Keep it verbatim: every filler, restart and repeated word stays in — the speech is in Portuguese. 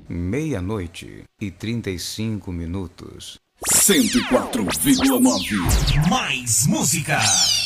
Meia-noite e trinta e cinco minutos. cento e quatro vírgula nove. Mais música.